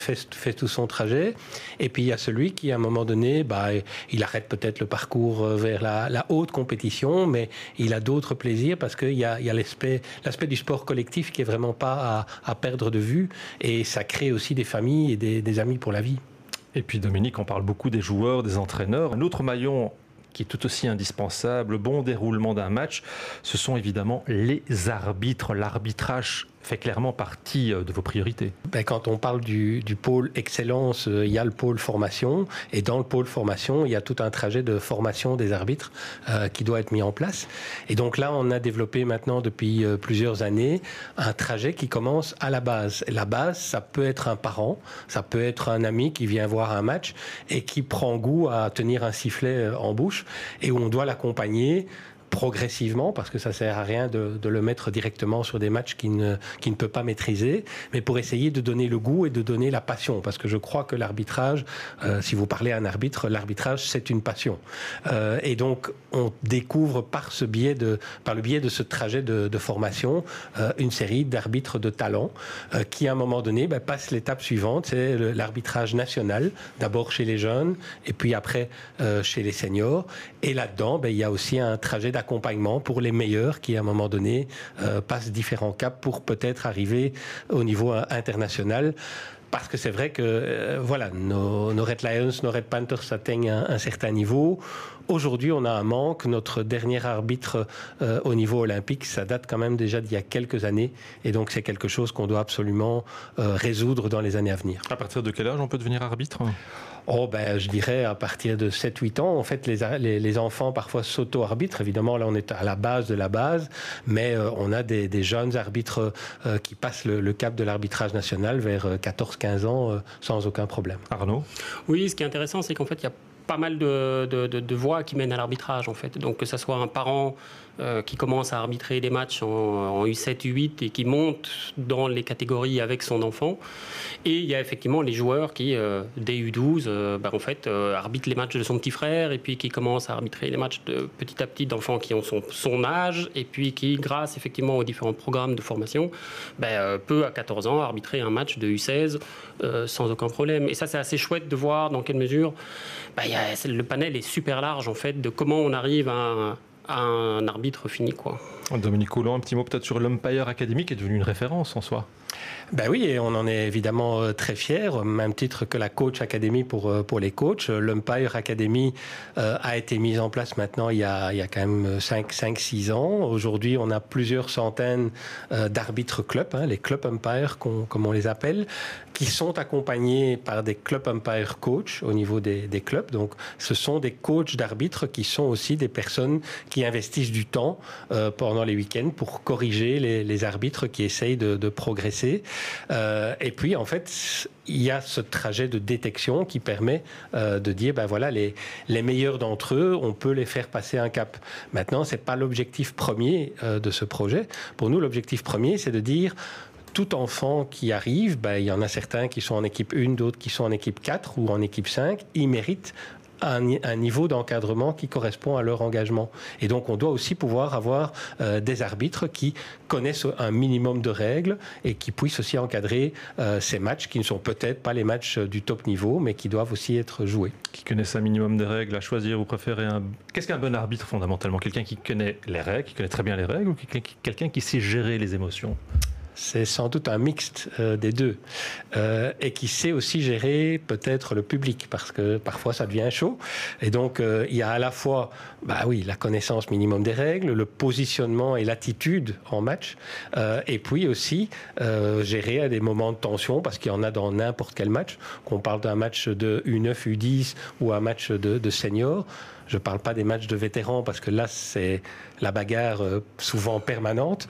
fait tout son trajet. Et puis il y a celui qui, à un moment donné, il arrête peut-être le parcours vers la haute compétition, mais il a d'autres plaisirs parce qu'il y a l'aspect du sport collectif qui est vraiment pas à perdre de vue. Et ça crée aussi des familles et des amis pour la vie. Et puis Dominique, on parle beaucoup des joueurs, des entraîneurs. Un autre maillon qui est tout aussi indispensable, le bon déroulement d'un match, ce sont évidemment les arbitres. L'arbitrage fait clairement partie de vos priorités. Quand on parle du pôle excellence, il y a le pôle formation. Et dans le pôle formation, il y a tout un trajet de formation des arbitres qui doit être mis en place. Et donc là, on a développé maintenant depuis plusieurs années un trajet qui commence à la base. Et la base, ça peut être un parent, ça peut être un ami qui vient voir un match et qui prend goût à tenir un sifflet en bouche et où on doit l'accompagner progressivement, parce que ça sert à rien de le mettre directement sur des matchs qu'il ne peut pas maîtriser, mais pour essayer de donner le goût et de donner la passion, parce que je crois que l'arbitrage, si vous parlez à un arbitre, l'arbitrage c'est une passion. Et donc on découvre par le biais de ce trajet de formation une série d'arbitres de talent qui à un moment donné passent l'étape suivante, c'est l'arbitrage national, d'abord chez les jeunes et puis après chez les seniors. Et là-dedans, il y a aussi un trajet d'accompagnement pour les meilleurs qui, à un moment donné, passent différents caps pour peut-être arriver au niveau international. Parce que c'est vrai que nos Red Lions, nos Red Panthers atteignent un certain niveau. Aujourd'hui, on a un manque. Notre dernier arbitre au niveau olympique, ça date quand même déjà d'il y a quelques années. Et donc, c'est quelque chose qu'on doit absolument résoudre dans les années à venir. À partir de quel âge on peut devenir arbitre ? Je dirais à partir de 7-8 ans. En fait, les enfants parfois s'auto-arbitrent. Évidemment, là, on est à la base de la base. Mais on a des jeunes arbitres qui passent le cap de l'arbitrage national vers 14-15 ans sans aucun problème. Arnaud ? Oui, ce qui est intéressant, c'est qu'en fait, il y a pas mal de voies qui mènent à l'arbitrage, en fait. Donc, que ce soit un parent qui commence à arbitrer des matchs en U7, U8 et qui monte dans les catégories avec son enfant. Et il y a effectivement les joueurs qui, dès U12, arbitrent les matchs de son petit frère et puis qui commencent à arbitrer les matchs de petit à petit d'enfants qui ont son âge et puis qui, grâce effectivement aux différents programmes de formation, peut à 14 ans arbitrer un match de U16 sans aucun problème. Et ça, c'est assez chouette de voir dans quelle mesure le panel est super large en fait de comment on arrive à un arbitre fini, quoi. Dominique Coulon, un petit mot peut-être sur l'Umpire Academy qui est devenu une référence en soi. Oui, et on en est évidemment très fiers, au même titre que la Coach Academy pour les coachs. L'Umpire Academy a été mise en place maintenant il y a quand même 5-6 ans. Aujourd'hui, on a plusieurs centaines d'arbitres clubs, les club umpires, comme on les appelle, qui sont accompagnés par des club umpire coach au niveau des clubs. Donc, ce sont des coachs d'arbitres qui sont aussi des personnes qui investissent du temps pendant les week-ends pour corriger les arbitres qui essayent de progresser. Et puis, en fait, il y a ce trajet de détection qui permet de dire, les meilleurs d'entre eux, on peut les faire passer un cap. Maintenant, c'est pas l'objectif premier de ce projet. Pour nous, l'objectif premier, c'est de dire, tout enfant qui arrive, il y en a certains qui sont en équipe 1, d'autres qui sont en équipe 4 ou en équipe 5, ils méritent un niveau d'encadrement qui correspond à leur engagement. Et donc, on doit aussi pouvoir avoir des arbitres qui connaissent un minimum de règles et qui puissent aussi encadrer ces matchs qui ne sont peut-être pas les matchs du top niveau, mais qui doivent aussi être joués. Qui connaissent un minimum de règles à choisir, vous préférez Qu'est-ce qu'un bon arbitre fondamentalement ? Quelqu'un qui connaît les règles, qui connaît très bien les règles, ou quelqu'un qui sait gérer les émotions ? C'est sans doute un mixte des deux et qui sait aussi gérer peut-être le public parce que parfois ça devient chaud et donc il y a à la fois la connaissance minimum des règles, le positionnement et l'attitude en match et puis aussi gérer à des moments de tension parce qu'il y en a dans n'importe quel match, qu'on parle d'un match de U9, U10 ou un match de senior. Je ne parle pas des matchs de vétérans parce que là, c'est la bagarre souvent permanente.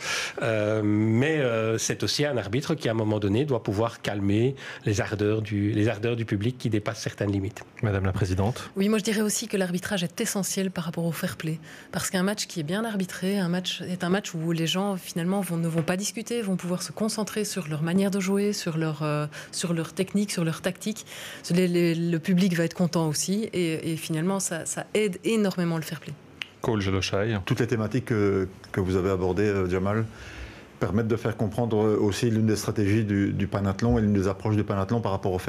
Mais c'est aussi un arbitre qui, à un moment donné, doit pouvoir calmer les ardeurs du public qui dépassent certaines limites. Madame la Présidente. Oui, moi je dirais aussi que l'arbitrage est essentiel par rapport au fair play. Parce qu'un match qui est bien arbitré, est un match où les gens, finalement, ne vont pas discuter, vont pouvoir se concentrer sur leur manière de jouer, sur leur technique, sur leur tactique. Le public va être content aussi et finalement, ça aide énormément le fair play. Cole Gelochai. Toutes les thématiques que vous avez abordées, Jamal, permettent de faire comprendre aussi l'une des stratégies du panathlon et l'une des approches du panathlon par rapport au fair play.